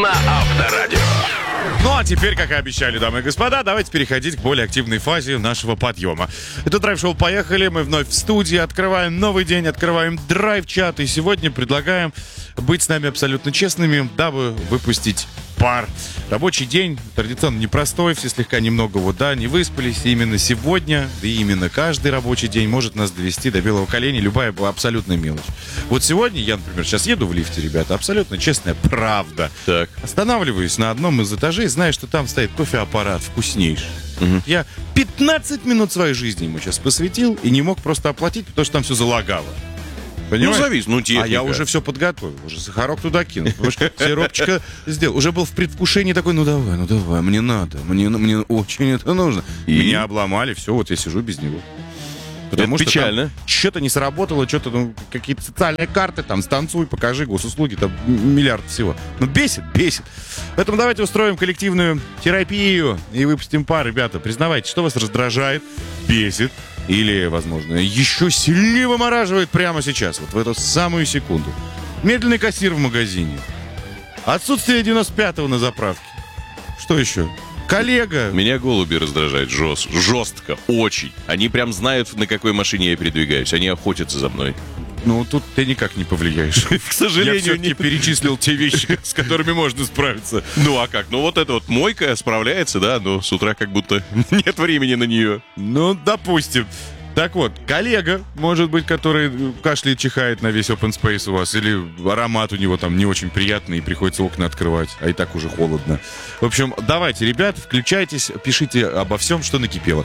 на Авторадио. Ну а теперь, как и обещали, дамы и господа, давайте переходить к более активной фазе нашего подъема. Это драйв-шоу «Поехали». Мы вновь в студии, открываем новый день, открываем драйв-чат. И сегодня предлагаем быть с нами абсолютно честными, дабы выпустить пар. Рабочий день традиционно непростой, все слегка немного не выспались. И именно сегодня, да и именно каждый рабочий день может нас довести до белого коленя любая абсолютная мелочь. Вот сегодня я, например, сейчас еду в лифте, ребята, абсолютно честная правда. Так. Останавливаюсь на одном из этажей, зная, что там стоит кофеаппарат вкуснейший. Я 15 минут своей жизни ему сейчас посвятил и не мог просто оплатить, потому что там все залагало. Понимаешь? Техника. А я уже все подготовил, уже сахарок туда кинул, сиропчика сделал. Уже был в предвкушении такой, ну давай, мне надо, мне очень это нужно. И? Меня обломали, все, вот я сижу без него. Потому Это что печально. Что-то не сработало, что-то, какие-то социальные карты, там, станцуй, покажи, госуслуги, там, миллиард всего. Ну, бесит. Поэтому давайте устроим коллективную терапию и выпустим пар, ребята. Признавайте, что вас раздражает, бесит или, возможно, еще сильнее вымораживает прямо сейчас, вот в эту самую секунду. Медленный кассир в магазине. Отсутствие 95-го на заправке. Что еще? Коллега. Меня голуби раздражают жестко, очень. Они прям знают, на какой машине я передвигаюсь. Они охотятся за мной. Ну, тут ты никак не повлияешь. К сожалению, я все-таки перечислил те вещи, с которыми можно справиться. Ну, а как? Ну, вот эта вот мойка справляется, да, но с утра как будто нет времени на нее. Ну, допустим. Так вот, коллега, может быть, который кашляет, чихает на весь open space у вас, или аромат у него там не очень приятный, и приходится окна открывать, а и так уже холодно. В общем, давайте, ребят, включайтесь, пишите обо всем, что накипело.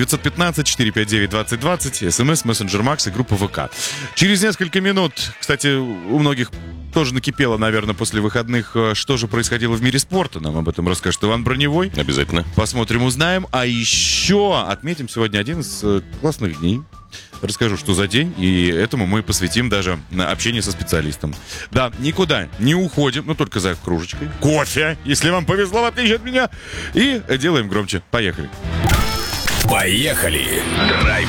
915-459-2020, смс, мессенджер Макс и группа ВК. Через несколько минут, кстати, у многих тоже накипело, наверное, после выходных, что же происходило в мире спорта. Нам об этом расскажет Иван Броневой. Обязательно. Посмотрим, узнаем. А еще отметим сегодня один из классных дней. Расскажу, что за день, и этому мы посвятим даже общение со специалистом. Да, никуда не уходим, но только за кружечкой. Кофе, если вам повезло, в отличие от меня. И делаем громче. Поехали. Поехали. Драйв